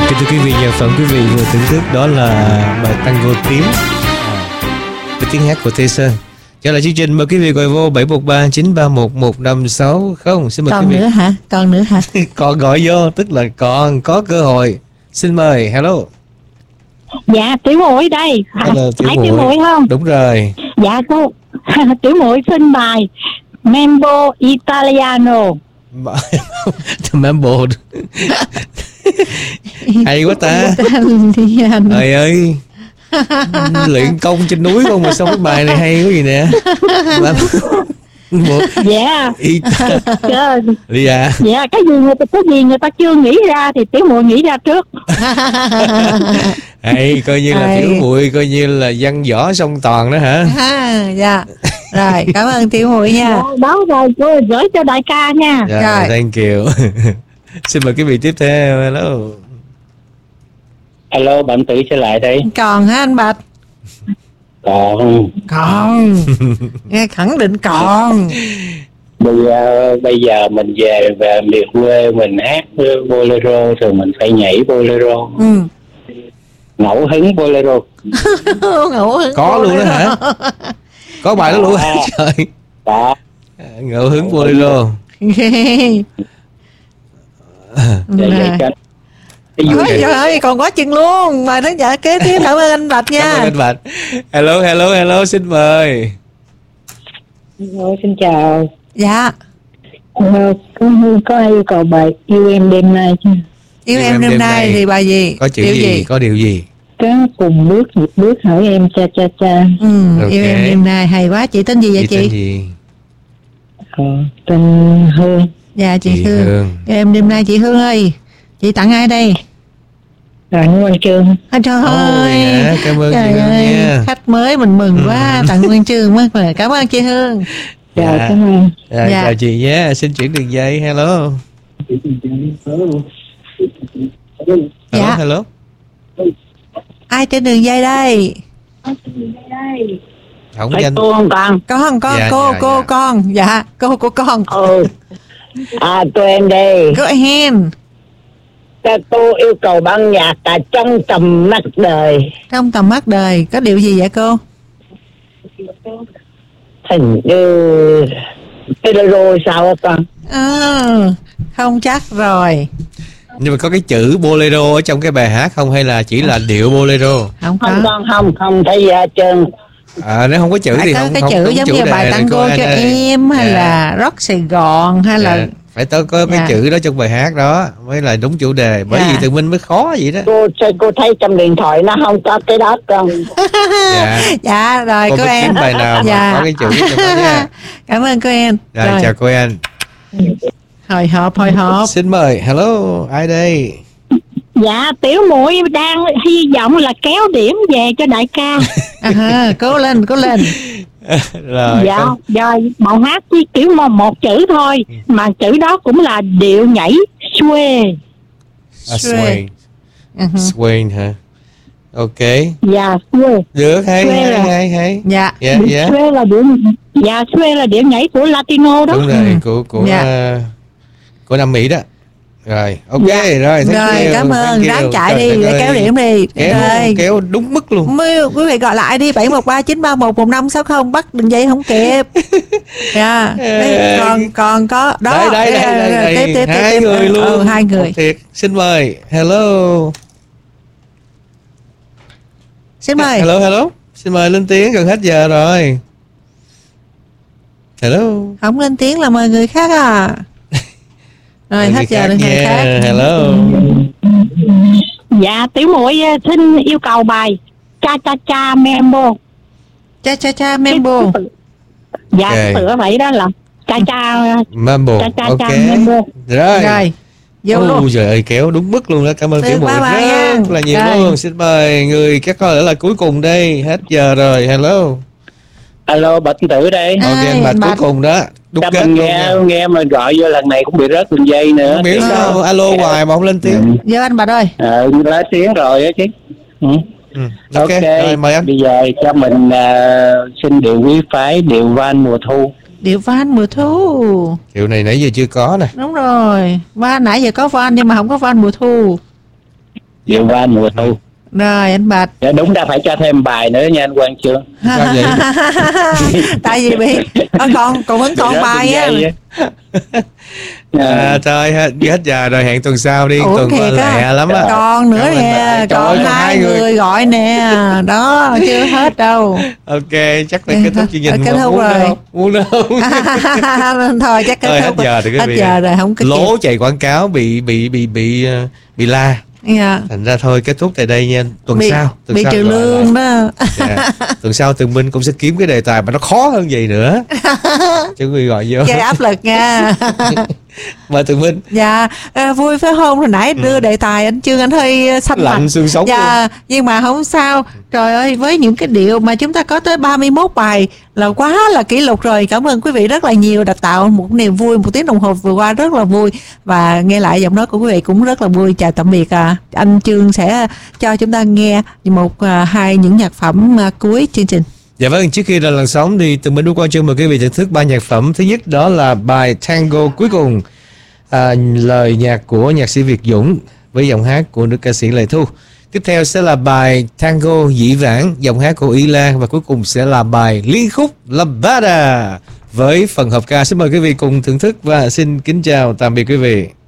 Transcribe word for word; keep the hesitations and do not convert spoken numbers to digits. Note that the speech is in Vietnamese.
Kính thưa quý vị, nhạc phẩm quý vị vừa thưởng thức đó là bài Tango Tím với tiếng hát của Thế Sơn. Trở lại chương trình, mời quý vị gọi vô bảy một ba chín ba một một năm sáu không. Xin mời còn quý vị. nữa hả? Còn nữa hả? Còn gọi vô, tức là còn có cơ hội. Xin mời, hello. Dạ, Tiểu Muội đây. Hello, Tiểu Phải Tiểu Muội không? Đúng rồi. Dạ, cô Tiểu Muội xin bài Mambo Italiano. Mambo. Hay quá ta. Trời ơi, luyện công trên núi không mà xong cái bài này hay quá gì nè. Dạ. Dạ. Dạ, cái gì người ta cái gì người ta chưa nghĩ ra thì Tiểu Muội nghĩ ra trước. Hay, coi như là Hay. Tiểu Muội coi như là văn võ song toàn đó hả? À, dạ. Rồi, cảm ơn Tiểu Muội nha. Dạ, đó rồi, cô gửi cho đại ca nha. Dạ, Rồi. thank you. Xin mời quý vị tiếp theo. Hello. Alo, bạn Tử trở lại đây. Còn hả anh Bạch? Còn Còn. Nghe khẳng định còn. bây giờ, bây giờ mình về về miền quê mình hát bolero thì mình phải nhảy bolero. Ừ. Ngẫu hứng bolero. Ngủ hứng Có luôn đó hả? Có bài đó luôn hả? Trời. Đó. Ngẫu hứng bolero. Vậy vậy cho cái vui Ôi này. trời ơi, còn có chừng luôn. Mời khán giả kế tiếp. Cảm ơn anh Bạch nha. Cảm ơn anh Bạch. Hello, hello, hello, xin mời. Hello, xin chào. Dạ. Hello, có, có ai yêu cầu bài Yêu Em Đêm Nay chứ? Yêu em đêm nay thì bài gì? Có chữ Điều gì? Có điều gì? Có cùng bước nhịp bước hỏi em cha cha cha. Ừ, Ok. yêu em đêm nay hay quá. Chị tên gì vậy Chị tên chị? gì? Ờ, tên Hương. Dạ chị, Chị Hương. Hương. Yêu em đêm nay chị Hương ơi. Chị tặng ai đây? Đặng Quang Trương. À, trời Ôi, ơi. dạ, cảm ơn Trời chị Hương ơi, nha. khách mới mình mừng quá. Tặng Nguyên Trương mất rồi. Cảm ơn chị Hương. Chào, Dạ. cảm ơn. Dạ, Dạ. chào chị nhé. Xin chuyển đường dây. Hello. Hello, Dạ. hello. Ai trên đường dây đây? Không Phải danh. cô không con? Con, con, Dạ, cô, dạ, cô, dạ. con. Dạ, cô của con. Ừ. À, tụi em đây. Cô Hen. Ta cô yêu cầu ban nhạc cả trong tầm mắt đời. Trong tầm mắt đời, có điều gì vậy cô? Hình như bolero sao á con? À, không chắc rồi. Nhưng mà có cái chữ bolero ở trong cái bài hát không hay là chỉ là điệu bolero? Không có. Không con, không, không thấy gì hết trơn. À, nếu không có chữ Phải thì có không cái không chữ đúng giống chủ như đề bài này, cô tango anh cho ơi. em hay Dạ. là rock Sài Gòn hay là Dạ. Phải tới có cái Dạ. chữ đó trong bài hát đó mới là đúng chủ đề. Bởi Dạ. vì Tường Minh mới khó vậy đó. Cô cô thấy trong điện thoại nó không có cái đó con. Dạ. dạ rồi Cô cô biết em. kiếm bài nào mà Dạ. có cái chữ trong đó nha. Cảm ơn cô em. Rồi, chào cô anh. Hồi hộp hồi hộp. Xin mời. Hello, ai đây? Dạ, Tiểu Muội đang hy vọng là kéo điểm về cho đại ca. À, cố lên cố lên. Rồi. Dạ, Con... rồi bài hát chỉ kiểu một, một chữ thôi, mà chữ đó cũng là điệu nhảy sway. À, Swain. Uh-huh. Swain hả? Ok. Dạ, sway. Được, hay, Sway hay, là- hay, hay. Dạ. Dạ, dạ. Sway là điệu, dạ sway là điệu nhảy của Latino đó. Đúng rồi, Ừ. của của Dạ. uh, của Nam Mỹ đó. Rồi, ok, Dạ. rồi, thank Rồi you, cảm thank ơn, you. ráng chạy Trời đi đất để ơi. kéo điểm đi. Kéo, Rồi. kéo đúng mức luôn. Mới quý vị gọi lại đi bảy một ba chín ba một một năm sáu không, bắt đường dây không kịp. Dạ. Đây, còn còn có đó. Đây, đây, đây, đây, đây. Tiếp tiếp tiếp hai tiếp. người luôn. Ừ, hai người. Thiệt, xin mời. Hello. Xin mời. Hello, hello. Xin mời lên tiếng, gần hết giờ rồi. Hello. Không lên tiếng là mời người khác à. Rồi Người hết giờ khác đến người nha. khác. Hello. Dạ, Tiểu Muội eh, xin yêu cầu bài Cha Cha Cha Mambo. Cha cha cha Mambo. Dạ, Ok. tựa vậy đó là Cha Cha Mambo. Cha Cha Ok. Cha Mambo. Rồi. Rồi. Vô luôn. Ôi trời ơi, kéo đúng mức luôn đó. Cảm ơn Được, Tiểu Muội bye bye nha. rất là nhiều Rồi. luôn. Xin mời người các có lẽ là cuối cùng đây. Hết giờ rồi. Hello. Alo, Bạch Tử đây. À. Ok, anh Bạch cuối Bạch. cùng đó. Đúc Chắc kết mình luôn nghe nha. nghe mà gọi vô lần này cũng bị rớt đường dây nữa. Không biết sao. Alo hoài mà không lên tiếng. Vô anh Bạch ơi. Ờ, lá tiếng rồi á chứ. Ừ. Ừ. Ok, rồi mời anh. Bây giờ cho mình uh, xin điệu quý phái, điệu van mùa thu. Điệu van mùa thu. Kiểu này nãy giờ chưa có nè. Đúng rồi. Van nãy giờ có van nhưng mà không có van mùa thu. điệu va mùa thu. Rồi anh Bạch. Dạ, đúng ra phải cho thêm bài nữa nha anh Quang Chương. Sao vậy? Tại vì bị à, còn còn vẫn còn bài á. À, thôi hết, hết giờ rồi, hẹn tuần sau đi. Ủa, tuần qua lẹ lắm á. Còn nữa Cảm ơn nè, bạn. Trời còn ơi, còn hai hai người. người gọi nè. Đó, chưa hết đâu. Ok, chắc là kết thúc chương trình. Kết thúc Muốn rồi. nữa không? Muốn nữa không? Thôi chắc kết Thôi, thúc hết giờ rồi quý hết vị. giờ rồi, không có Lố chạy quảng cáo bị bị bị bị ờ, bị la. Dạ. Thành ra thôi kết thúc tại đây nha. Tuần Bị- sau tuần bị sau trừ gọi lương lại. đó. Dạ. Tuần sau Tường Minh cũng sẽ kiếm cái đề tài mà nó khó hơn vậy nữa. Chứ người gọi vô. Gây áp lực nha. Mời Tường Minh. Dạ, à, vui phải không? Hồi nãy đưa đề tài anh Chương anh hơi xanh Lạnh mặt. xương sống Dạ, nhưng mà không sao. Trời ơi, với những cái điệu mà chúng ta có tới ba mươi mốt bài là quá là kỷ lục rồi. Cảm ơn quý vị rất là nhiều, đã tạo một niềm vui. Một tiếng đồng hồ vừa qua rất là vui, và nghe lại giọng nói của quý vị cũng rất là vui. Chào tạm biệt. À, anh Chương sẽ cho chúng ta nghe một à, hai những nhạc phẩm à, cuối chương trình. Dạ vâng, trước khi ra làn sóng thì Tường Minh Đỗ Quang Chương mời quý vị thưởng thức ba nhạc phẩm. Thứ nhất đó là bài Tango cuối cùng, à, lời nhạc của nhạc sĩ Việt Dũng với giọng hát của nữ ca sĩ Lệ Thu. Tiếp theo sẽ là bài Tango dĩ vãng, giọng hát của Y Lan, và cuối cùng sẽ là bài liên khúc Lambada với phần hợp ca. Xin mời quý vị cùng thưởng thức và xin kính chào tạm biệt quý vị.